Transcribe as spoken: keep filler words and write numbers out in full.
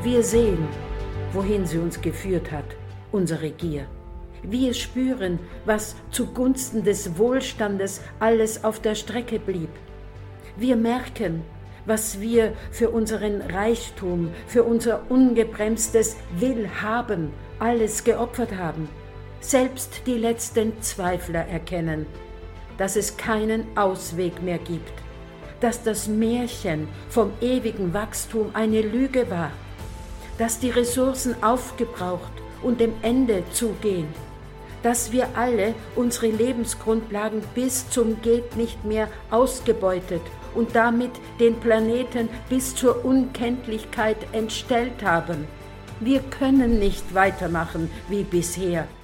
Wir sehen, wohin sie uns geführt hat, unsere Gier. Wir spüren, was zugunsten des Wohlstandes alles auf der Strecke blieb. Wir merken, was wir für unseren Reichtum, für unser ungebremstes Willhaben alles geopfert haben. Selbst die letzten Zweifler erkennen, dass es keinen Ausweg mehr gibt, dass das Märchen vom ewigen Wachstum eine Lüge war, dass die Ressourcen aufgebraucht und dem Ende zugehen, dass wir alle unsere Lebensgrundlagen bis zum Geht nicht mehr ausgebeutet und damit den Planeten bis zur Unkenntlichkeit entstellt haben. Wir können nicht weitermachen wie bisher.